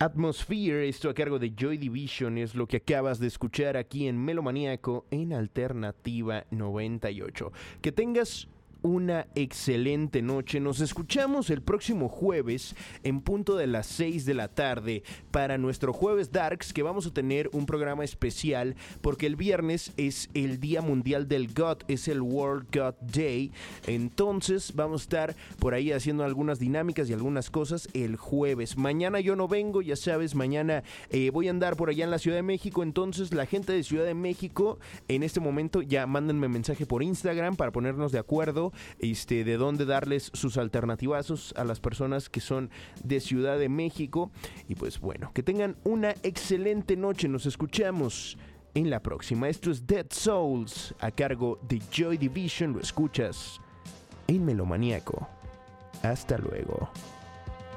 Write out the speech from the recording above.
Atmosphere, esto a cargo de Joy Division, es lo que acabas de escuchar aquí en Melomaníaco en Alternativa 98. Que tengas una excelente noche. Nos escuchamos el próximo jueves en punto de las 6 de la tarde para nuestro Jueves Darks, que vamos a tener un programa especial porque el viernes es el Día Mundial del GOT, es el World GOT Day. Entonces vamos a estar por ahí haciendo algunas dinámicas y algunas cosas el jueves. Mañana yo no vengo, ya sabes, mañana voy a andar por allá en la Ciudad de México. Entonces la gente de Ciudad de México en este momento ya mándenme mensaje por Instagram para ponernos de acuerdo de dónde darles sus alternativazos a las personas que son de Ciudad de México. Y pues bueno, que tengan una excelente noche. Nos escuchamos en la próxima. Esto es Dead Souls a cargo de Joy Division. Lo escuchas en Melomaníaco. Hasta luego.